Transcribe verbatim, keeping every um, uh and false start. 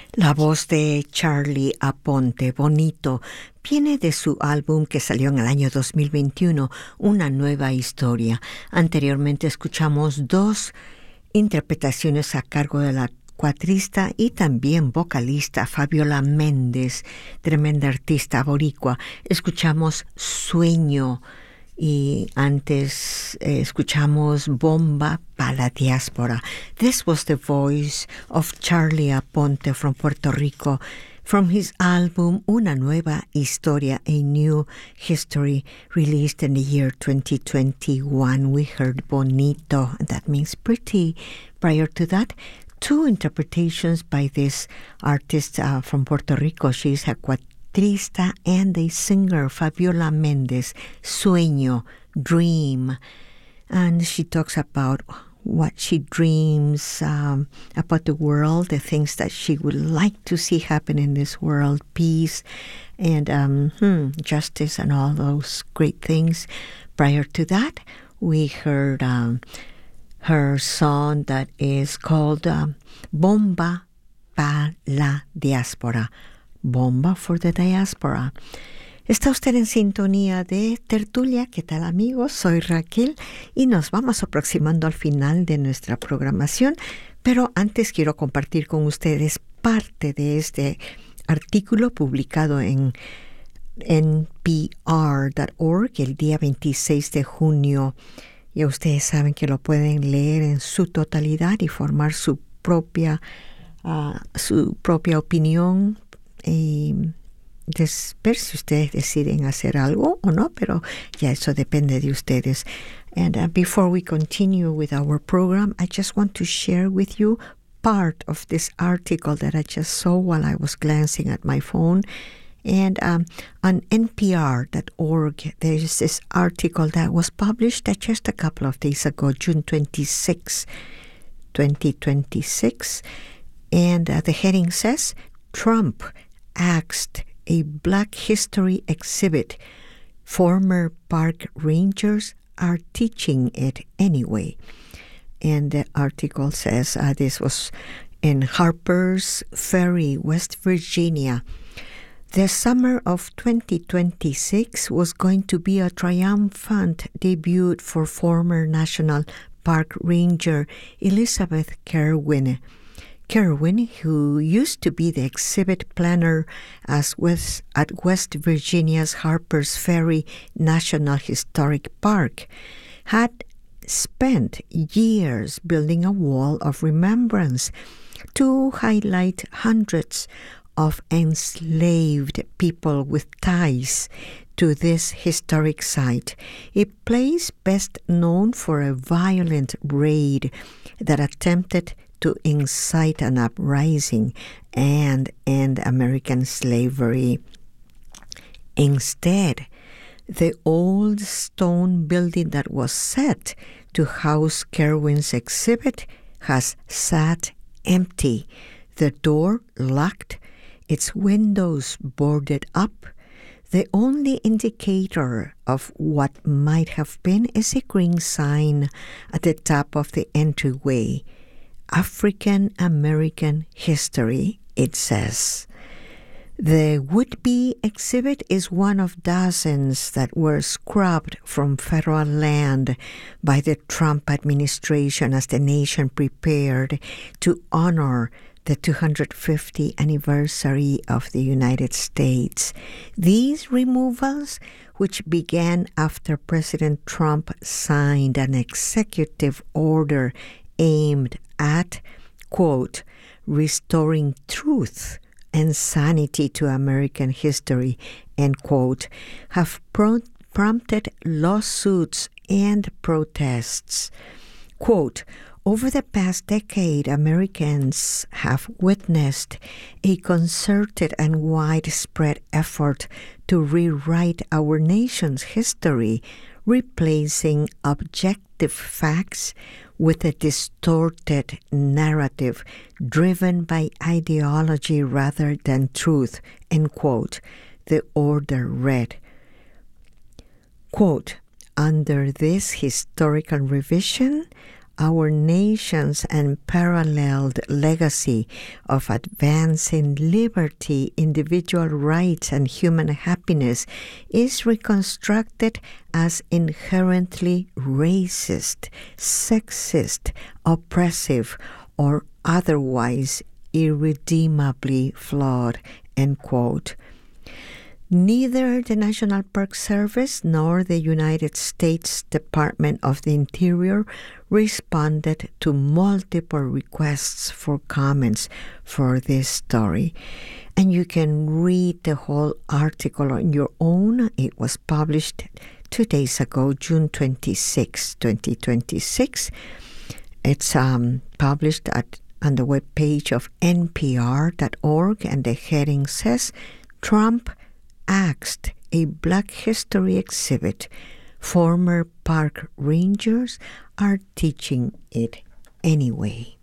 La voz de Charlie Aponte, Bonito, viene de su álbum que salió en el año dos mil veintiuno, Una Nueva Historia. Anteriormente escuchamos dos interpretaciones a cargo de la cuatrista y también vocalista Fabiola Méndez, tremenda artista boricua. Escuchamos Sueño y antes eh, escuchamos Bomba para la Diáspora. This was the voice of Charlie Aponte from Puerto Rico from his album Una Nueva Historia, A New History, released in the year twenty twenty-one. We heard Bonito, and that means pretty. Prior to that, two interpretations by this artist uh, from Puerto Rico. She's a cuatrista and a singer, Fabiola Méndez, Sueño, Dream. And she talks about what she dreams um, about the world, the things that she would like to see happen in this world, peace and um, hmm, justice and all those great things. Prior to that, we heard um, her song that is called um, Bomba para la Diáspora. Bomba for the Diaspora. Está usted en sintonía de Tertulia. ¿Qué tal, amigos? Soy Raquel y nos vamos aproximando al final de nuestra programación, pero antes quiero compartir con ustedes parte de este artículo publicado en N P R punto org el día veintiséis de junio. Ya ustedes saben que lo pueden leer en su totalidad y formar su propia, uh, su propia opinión y ver si ustedes deciden hacer algo o no, pero ya eso depende de ustedes. And uh, before we continue with our program, I just want to share with you part of this article that I just saw while I was glancing at my phone. And um, on N P R dot org, there is this article that was published uh, just a couple of days ago, June twenty-sixth, twenty twenty-six. And uh, the heading says, Trump axed a Black History exhibit. Former park rangers are teaching it anyway. And the article says uh, this was in Harper's Ferry, West Virginia. The summer of twenty twenty-six was going to be a triumphant debut for former National Park Ranger Elizabeth Kerwin. Kerwin, who used to be the exhibit planner as West, at West Virginia's Harper's Ferry National Historic Park, had spent years building a wall of remembrance to highlight hundreds of enslaved people with ties to this historic site, a place best known for a violent raid that attempted to incite an uprising and end American slavery. Instead, the old stone building that was set to house Kerwin's exhibit has sat empty, the door locked, its windows boarded up. The only indicator of what might have been is a green sign at the top of the entryway. African American History, it says. The would-be exhibit is one of dozens that were scrubbed from federal land by the Trump administration as the nation prepared to honor the two hundred fiftieth anniversary of the United States. These removals, which began after President Trump signed an executive order aimed at, quote, restoring truth and sanity to American history, end quote, have pro- prompted lawsuits and protests. Quote, over the past decade, Americans have witnessed a concerted and widespread effort to rewrite our nation's history, replacing objective facts with a distorted narrative driven by ideology rather than truth, end quote, the order read. Quote, under this historical revision, our nation's unparalleled legacy of advancing liberty, individual rights, and human happiness is reconstructed as inherently racist, sexist, oppressive, or otherwise irredeemably flawed, end quote. Neither the National Park Service nor the United States Department of the Interior responded to multiple requests for comments for this story. And you can read the whole article on your own. It was published two days ago, June twenty-sixth, twenty twenty-six. It's um, published at on the webpage of N P R dot org, and the heading says, Trump axed a Black History exhibit. Former park rangers are teaching it anyway.